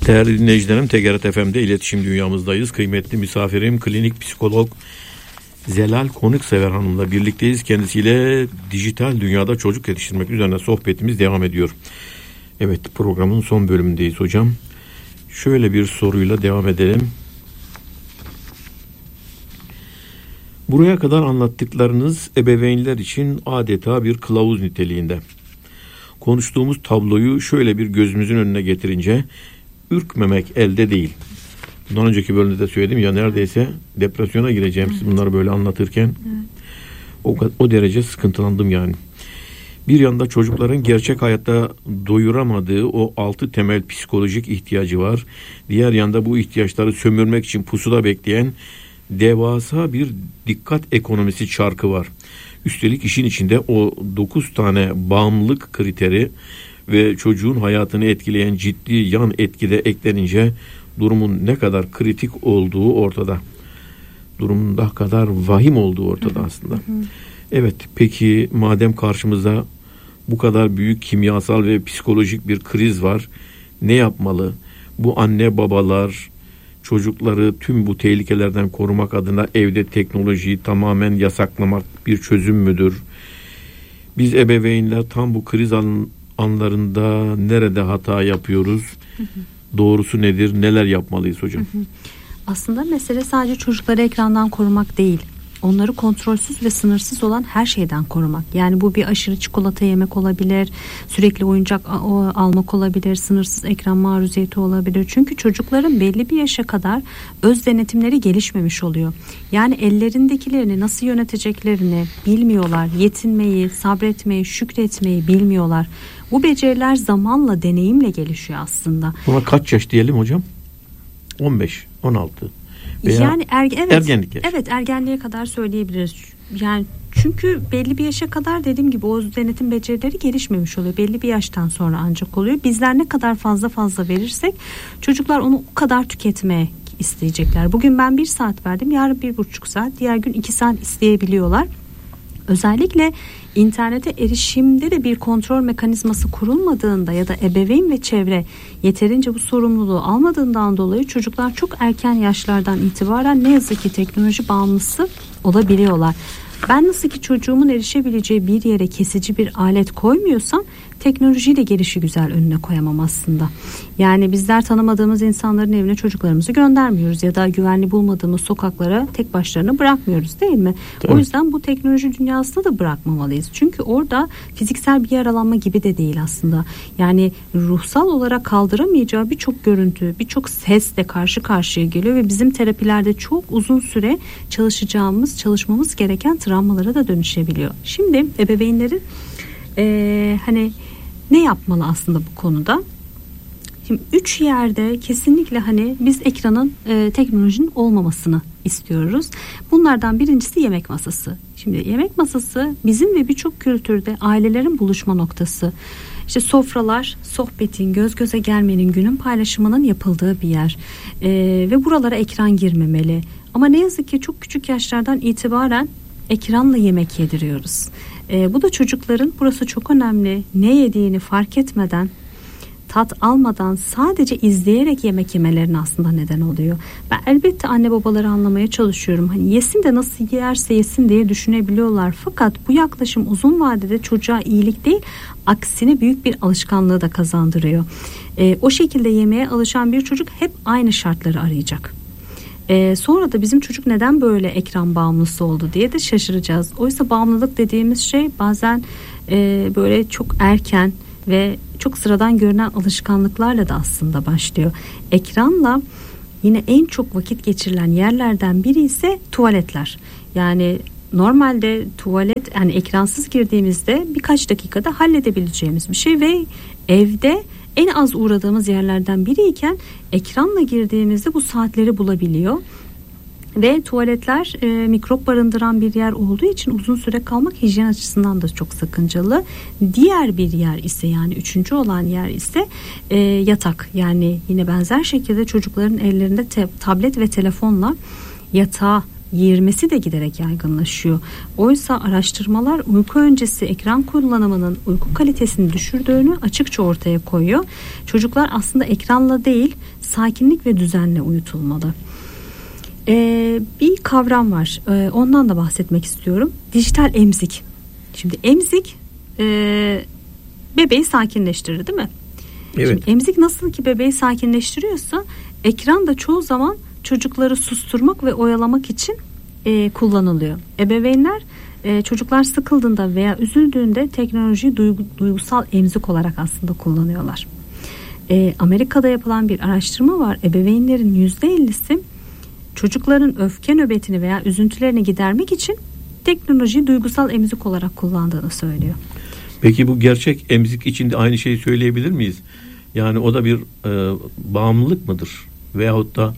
Değerli dinleyicilerim, TGRT FM'de iletişim dünyamızdayız. Kıymetli misafirim klinik psikolog Zelal Konuksever Hanım'la birlikteyiz. Kendisiyle dijital dünyada çocuk yetiştirmek üzerine sohbetimiz devam ediyor. Evet, programın son bölümündeyiz hocam. Şöyle bir soruyla devam edelim. Buraya kadar anlattıklarınız ebeveynler için adeta bir kılavuz niteliğinde. Konuştuğumuz tabloyu şöyle bir gözümüzün önüne getirince ürkmemek elde değil. Bundan önceki bölümde de söyledim ya, neredeyse depresyona gireceğim siz bunları böyle anlatırken. O derece sıkıntılandım yani. Bir yanda çocukların gerçek hayatta doyuramadığı o 6 temel psikolojik ihtiyacı var. Diğer yanda bu ihtiyaçları sömürmek için pusuda bekleyen devasa bir dikkat ekonomisi çarkı var. Üstelik işin içinde o 9 tane bağımlılık kriteri ve çocuğun hayatını etkileyen ciddi yan etki de eklenince durumun ne kadar kritik olduğu ortada. Durumun ne kadar vahim olduğu ortada aslında. Evet, peki madem karşımızda bu kadar büyük kimyasal ve psikolojik bir kriz var, ne yapmalı? Bu anne babalar çocukları tüm bu tehlikelerden korumak adına evde teknolojiyi tamamen yasaklamak bir çözüm müdür? Biz ebeveynler tam bu kriz anlarında nerede hata yapıyoruz? Doğrusu nedir? Neler yapmalıyız hocam? Aslında mesele sadece çocukları ekrandan korumak değil. Onları kontrolsüz ve sınırsız olan her şeyden korumak. Yani bu bir aşırı çikolata yemek olabilir, sürekli oyuncak almak olabilir, sınırsız ekran maruziyeti olabilir. Çünkü çocukların belli bir yaşa kadar öz denetimleri gelişmemiş oluyor. Yani ellerindekilerini nasıl yöneteceklerini bilmiyorlar. Yetinmeyi, sabretmeyi, şükretmeyi bilmiyorlar. Bu beceriler zamanla, deneyimle gelişiyor aslında. Buna kaç yaş diyelim hocam? 15, 16. Yani ergenlik yaşı. Evet, ergenliğe kadar söyleyebiliriz. Yani çünkü belli bir yaşa kadar dediğim gibi o denetim becerileri gelişmemiş oluyor. Belli bir yaştan sonra ancak oluyor. Bizler ne kadar fazla verirsek çocuklar onu o kadar tüketmeye isteyecekler. Bugün ben 1 saat verdim, yarın 1,5 saat, diğer gün 2 saat isteyebiliyorlar. Özellikle internete erişimde de bir kontrol mekanizması kurulmadığında ya da ebeveyn ve çevre yeterince bu sorumluluğu almadığından dolayı çocuklar çok erken yaşlardan itibaren ne yazık ki teknoloji bağımlısı olabiliyorlar. Ben nasıl ki çocuğumun erişebileceği bir yere kesici bir alet koymuyorsam teknolojiyi de gelişigüzel önüne koyamam aslında. Yani bizler tanımadığımız insanların evine çocuklarımızı göndermiyoruz ya da güvenli bulmadığımız sokaklara tek başlarına bırakmıyoruz, değil mi? Evet. O yüzden bu teknoloji dünyasında da bırakmamalıyız. Çünkü orada fiziksel bir yaralanma gibi de değil aslında. Yani ruhsal olarak kaldıramayacağı birçok birçok sesle karşı karşıya geliyor ve bizim terapilerde çok uzun süre çalışmamız gereken travmalara da dönüşebiliyor. Şimdi ebeveynlerin hani ne yapmalı aslında bu konuda? Şimdi 3 yerde kesinlikle hani biz ekranın, teknolojinin olmamasını istiyoruz. Bunlardan birincisi yemek masası. Şimdi yemek masası bizim ve birçok kültürde ailelerin buluşma noktası. İşte sofralar, sohbetin, göz göze gelmenin, günün paylaşımının yapıldığı bir yer. Ve buralara ekran girmemeli. Ama ne yazık ki çok küçük yaşlardan itibaren ekranla yemek yediriyoruz. Bu da çocukların, burası çok önemli, ne yediğini fark etmeden, tat almadan sadece izleyerek yemek yemelerine aslında neden oluyor. Ben elbette anne babaları anlamaya çalışıyorum. Hani yesin de nasıl yerse yesin diye düşünebiliyorlar. Fakat bu yaklaşım uzun vadede çocuğa iyilik değil, aksine büyük bir alışkanlığı da kazandırıyor. O şekilde yemeye alışan bir çocuk hep aynı şartları arayacak. Sonra da bizim çocuk neden böyle ekran bağımlısı oldu diye de şaşıracağız. Oysa bağımlılık dediğimiz şey bazen böyle çok erken ve çok sıradan görünen alışkanlıklarla da aslında başlıyor. Ekranla yine en çok vakit geçirilen yerlerden biri ise tuvaletler. Yani normalde tuvalet, yani ekransız girdiğimizde birkaç dakikada halledebileceğimiz bir şey ve evde en az uğradığımız yerlerden biriyken ekranla girdiğimizde bu saatleri bulabiliyor. Ve tuvaletler mikrop barındıran bir yer olduğu için uzun süre kalmak hijyen açısından da çok sakıncalı. Diğer bir yer ise, yani 3. olan yer ise yatak. Yani yine benzer şekilde çocukların ellerinde tablet ve telefonla yatağa girmesi de giderek yaygınlaşıyor. Oysa araştırmalar uyku öncesi ekran kullanımının uyku kalitesini düşürdüğünü açıkça ortaya koyuyor. Çocuklar aslında ekranla değil, sakinlik ve düzenle uyutulmalı. Bir kavram var. Ondan da bahsetmek istiyorum. Dijital emzik. Şimdi emzik bebeği sakinleştirir, değil mi? Evet. Şimdi emzik nasıl ki bebeği sakinleştiriyorsa, ekran da çoğu zaman çocukları susturmak ve oyalamak için kullanılıyor. Ebeveynler çocuklar sıkıldığında veya üzüldüğünde teknolojiyi duygusal emzik olarak aslında kullanıyorlar. Amerika'da yapılan bir araştırma var. Ebeveynlerin %50'si çocukların öfke nöbetini veya üzüntülerini gidermek için teknolojiyi duygusal emzik olarak kullandığını söylüyor. Peki bu gerçek emzik için de aynı şeyi söyleyebilir miyiz? Yani o da bir bağımlılık mıdır? Veyahut da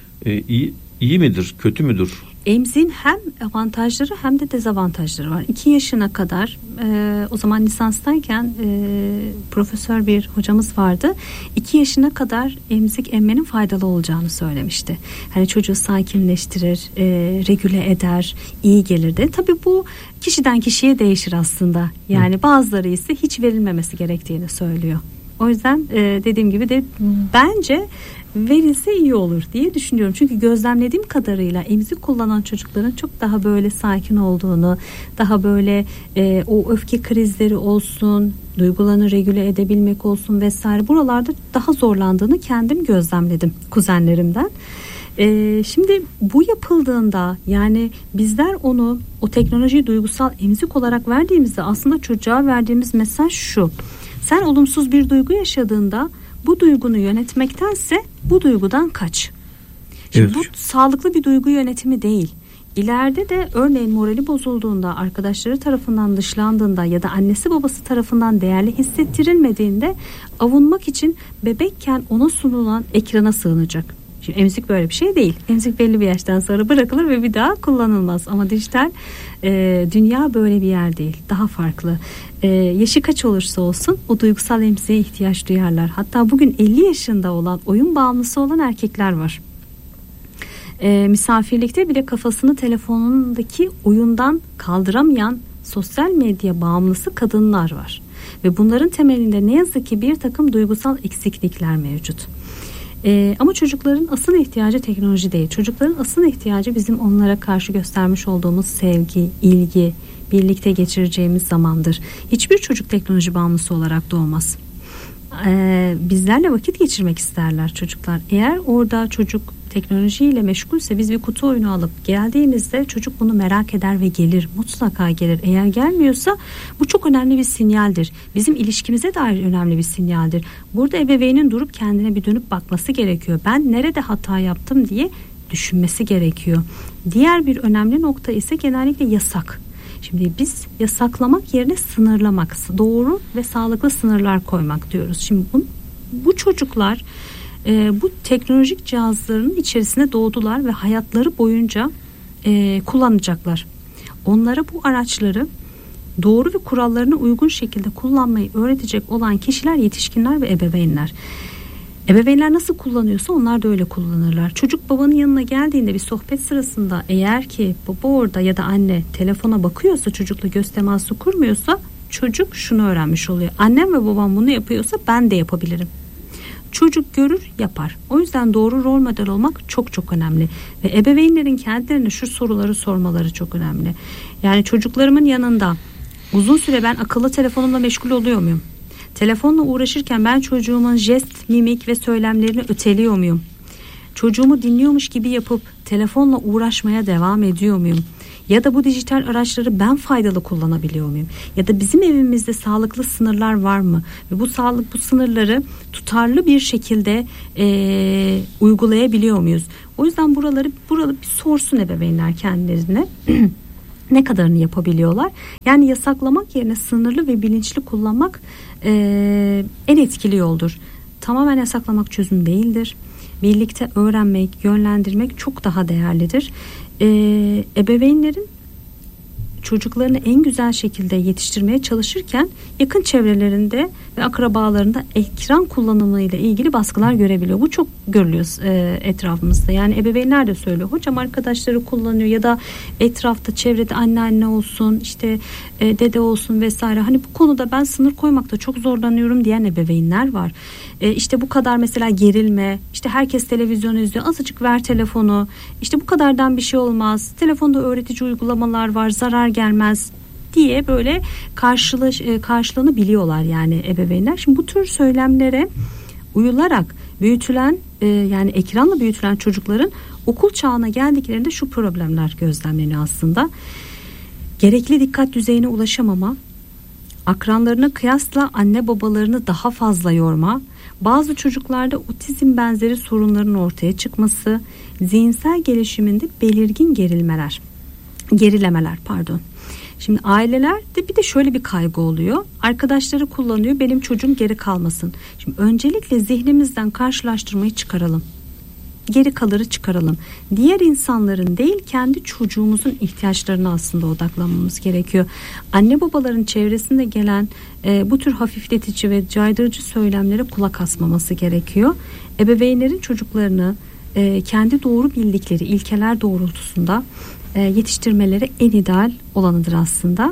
iyi midir, kötü müdür? Emziğin hem avantajları hem de dezavantajları var. 2 yaşına kadar o zaman lisanstayken profesör bir hocamız vardı. 2 yaşına kadar emzik emmenin faydalı olacağını söylemişti. Hani çocuğu sakinleştirir, regüle eder, iyi gelir de. Tabii bu kişiden kişiye değişir aslında. Yani bazıları ise hiç verilmemesi gerektiğini söylüyor. O yüzden dediğim gibi de bence verilse iyi olur diye düşünüyorum. Çünkü gözlemlediğim kadarıyla emzik kullanan çocukların çok daha böyle sakin olduğunu, daha böyle o öfke krizleri olsun, duygularını regüle edebilmek olsun vesaire, buralarda daha zorlandığını kendim gözlemledim kuzenlerimden. Şimdi bu yapıldığında, yani bizler onu, o teknolojiyi duygusal emzik olarak verdiğimizde aslında çocuğa verdiğimiz mesaj şu: sen olumsuz bir duygu yaşadığında bu duygunu yönetmektense bu duygudan kaç. Şimdi bu sağlıklı bir duygu yönetimi değil. İleride de örneğin morali bozulduğunda, arkadaşları tarafından dışlandığında ya da annesi babası tarafından değerli hissettirilmediğinde avunmak için bebekken ona sunulan ekrana sığınacak. Şimdi emzik böyle bir şey değil. Emzik belli bir yaştan sonra bırakılır ve bir daha kullanılmaz. Ama dijital dünya böyle bir yer değil. Daha farklı. Yaşı kaç olursa olsun o duygusal emziğe ihtiyaç duyarlar. Hatta bugün 50 yaşında olan, oyun bağımlısı olan erkekler var. Misafirlikte bile kafasını telefonundaki oyundan kaldıramayan sosyal medya bağımlısı kadınlar var. Ve bunların temelinde ne yazık ki bir takım duygusal eksiklikler mevcut. Ama çocukların asıl ihtiyacı teknoloji değil. Çocukların asıl ihtiyacı bizim onlara karşı göstermiş olduğumuz sevgi, ilgi, birlikte geçireceğimiz zamandır. Hiçbir çocuk teknoloji bağımlısı olarak doğmaz. Bizlerle vakit geçirmek isterler çocuklar. Eğer orada çocuk teknolojiyle meşgulse, biz bir kutu oyunu alıp geldiğimizde çocuk bunu merak eder ve gelir. Mutlaka gelir. Eğer gelmiyorsa bu çok önemli bir sinyaldir. Bizim ilişkimize dair önemli bir sinyaldir. Burada ebeveynin durup kendine bir dönüp bakması gerekiyor. Ben nerede hata yaptım diye düşünmesi gerekiyor. Diğer bir önemli nokta ise genellikle yasak. Şimdi biz yasaklamak yerine sınırlamak, doğru ve sağlıklı sınırlar koymak diyoruz. Şimdi bu çocuklar bu teknolojik cihazların içerisine doğdular ve hayatları boyunca kullanacaklar. Onlara bu araçları doğru ve kurallarına uygun şekilde kullanmayı öğretecek olan kişiler yetişkinler ve ebeveynler. Ebeveynler nasıl kullanıyorsa onlar da öyle kullanırlar. Çocuk babanın yanına geldiğinde bir sohbet sırasında, eğer ki baba orada ya da anne telefona bakıyorsa, çocukla göz teması kurmuyorsa, çocuk şunu öğrenmiş oluyor: annem ve babam bunu yapıyorsa ben de yapabilirim. Çocuk görür, yapar. O yüzden doğru rol model olmak çok çok önemli. Ve ebeveynlerin kendilerine şu soruları sormaları çok önemli. Yani çocuklarımın yanında uzun süre ben akıllı telefonumla meşgul oluyor muyum? Telefonla uğraşırken ben çocuğumun jest, mimik ve söylemlerini öteliyor muyum? Çocuğumu dinliyormuş gibi yapıp telefonla uğraşmaya devam ediyor muyum? Ya da bu dijital araçları ben faydalı kullanabiliyor muyum? Ya da bizim evimizde sağlıklı sınırlar var mı? Ve bu sınırları tutarlı bir şekilde uygulayabiliyor muyuz? O yüzden buraları bir sorsun ebeveynler kendilerine. Ne kadarını yapabiliyorlar? Yani yasaklamak yerine sınırlı ve bilinçli kullanmak en etkili yoldur. Tamamen yasaklamak çözüm değildir. Birlikte öğrenmek, yönlendirmek çok daha değerlidir. Ebeveynlerin çocuklarını en güzel şekilde yetiştirmeye çalışırken yakın çevrelerinde ve akrabalarında ekran kullanımıyla ilgili baskılar görebiliyor. Bu çok görülüyor etrafımızda. Yani ebeveynler de söylüyor. Hocam arkadaşları kullanıyor ya da etrafta çevrede anneanne olsun, işte dede olsun vesaire. Hani bu konuda ben sınır koymakta çok zorlanıyorum diyen ebeveynler var. İşte bu kadar mesela gerilme, işte herkes televizyon izliyor, azıcık ver telefonu, işte bu kadardan bir şey olmaz, telefonda öğretici uygulamalar var, zarar gelmez diye böyle karşılığını biliyorlar yani ebeveynler. Şimdi bu tür söylemlere uyularak büyütülen yani ekranla büyütülen çocukların okul çağına geldiklerinde şu problemler gözlemleniyor aslında. Gerekli dikkat düzeyine ulaşamama, akranlarına kıyasla anne babalarını daha fazla yorma, bazı çocuklarda otizm benzeri sorunların ortaya çıkması, zihinsel gelişiminde belirgin gerilemeler. Şimdi ailelerde bir de şöyle bir kaygı oluyor. Arkadaşları kullanıyor, benim çocuğum geri kalmasın. Şimdi öncelikle zihnimizden karşılaştırmayı çıkaralım. Geri kalırı çıkaralım. Diğer insanların değil, kendi çocuğumuzun ihtiyaçlarına aslında odaklanmamız gerekiyor. Anne babaların çevresinde gelen bu tür hafifletici ve caydırıcı söylemlere kulak asmaması gerekiyor. Ebeveynlerin çocuklarını kendi doğru bildikleri ilkeler doğrultusunda yetiştirmeleri en ideal olanıdır aslında.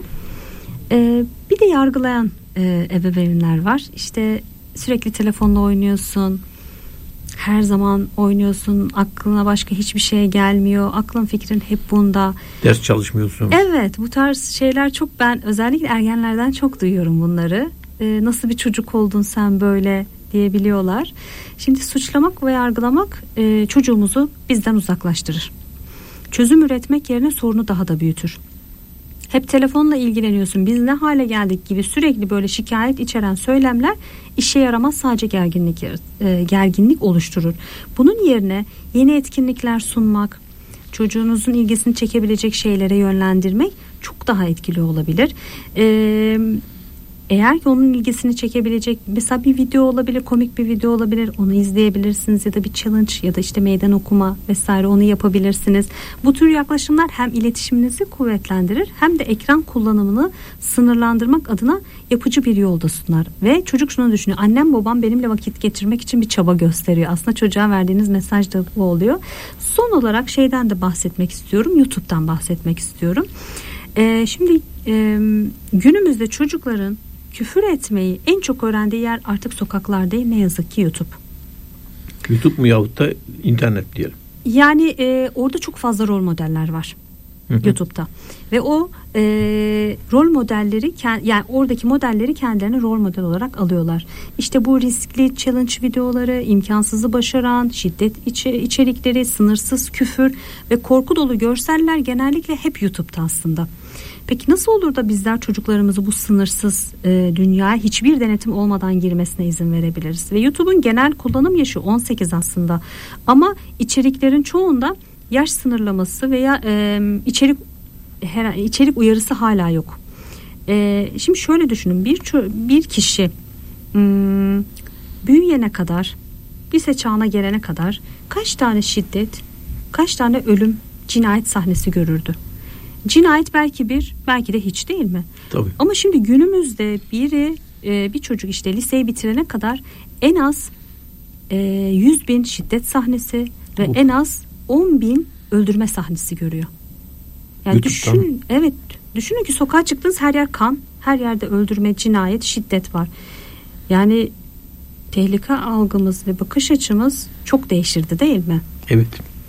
Bir de yargılayan ebeveynler var. İşte sürekli telefonla oynuyorsun, her zaman oynuyorsun, aklına başka hiçbir şey gelmiyor, aklın fikrin hep bunda. Ders çalışmıyorsun. Evet, bu tarz şeyler çok, ben özellikle ergenlerden çok duyuyorum bunları. Nasıl bir çocuk oldun sen böyle diyebiliyorlar. Şimdi suçlamak ve yargılamak çocuğumuzu bizden uzaklaştırır. Çözüm üretmek yerine sorunu daha da büyütür. Hep telefonla ilgileniyorsun, biz ne hale geldik gibi sürekli böyle şikayet içeren söylemler işe yaramaz, sadece gerginlik oluşturur. Bunun yerine yeni etkinlikler sunmak, çocuğunuzun ilgisini çekebilecek şeylere yönlendirmek çok daha etkili olabilir. Eğer ki onun ilgisini çekebilecek mesela bir video olabilir, komik bir video olabilir, onu izleyebilirsiniz ya da bir challenge ya da işte meydan okuma vesaire, onu yapabilirsiniz. Bu tür yaklaşımlar hem iletişiminizi kuvvetlendirir hem de ekran kullanımını sınırlandırmak adına yapıcı bir yolda sunar. Ve çocuk şunu düşünüyor: annem babam benimle vakit geçirmek için bir çaba gösteriyor. Aslında çocuğa verdiğiniz mesaj da bu oluyor. Son olarak şeyden de bahsetmek istiyorum, YouTube'dan bahsetmek istiyorum. Şimdi günümüzde çocukların küfür etmeyi en çok öğrendiği yer artık sokaklar değil, ne yazık ki YouTube. YouTube mu yahut da internet diyelim. Yani orada çok fazla rol modeller var. YouTube'da. Ve o rol modelleri, yani oradaki modelleri kendilerine rol model olarak alıyorlar. İşte bu riskli challenge videoları, imkansızı başaran, şiddet içerikleri, sınırsız küfür ve korku dolu görseller genellikle hep YouTube'da aslında. Peki nasıl olur da bizler çocuklarımızı bu sınırsız dünyaya hiçbir denetim olmadan girmesine izin verebiliriz? Ve YouTube'un genel kullanım yaşı 18 aslında. Ama içeriklerin çoğunda yaş sınırlaması veya içerik uyarısı hala yok. Şimdi şöyle düşünün, bir kişi büyüyene kadar, lise çağına gelene kadar kaç tane şiddet, kaç tane ölüm, cinayet sahnesi görürdü? Cinayet belki bir, belki de hiç, değil mi? Tabii. Ama şimdi günümüzde bir çocuk işte liseyi bitirene kadar en az 100.000 şiddet sahnesi ve en az 10.000 öldürme sahnesi görüyor. Yani düşünün ki sokağa çıktınız, her yer kan, her yerde öldürme, cinayet, şiddet var. Yani tehlike algımız ve bakış açımız çok değiştirdi, değil mi? Evet.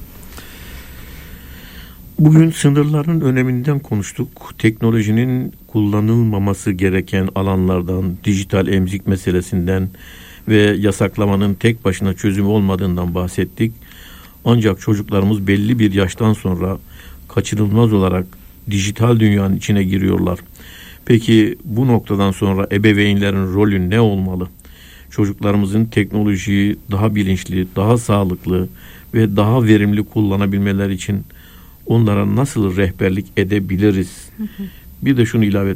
Bugün sınırların öneminden konuştuk. Teknolojinin kullanılmaması gereken alanlardan, dijital emzik meselesinden ve yasaklamanın tek başına çözüm olmadığından bahsettik. Ancak çocuklarımız belli bir yaştan sonra kaçınılmaz olarak dijital dünyanın içine giriyorlar. Peki bu noktadan sonra ebeveynlerin rolü ne olmalı? Çocuklarımızın teknolojiyi daha bilinçli, daha sağlıklı ve daha verimli kullanabilmeleri için onlara nasıl rehberlik edebiliriz? Bir de şunu ilave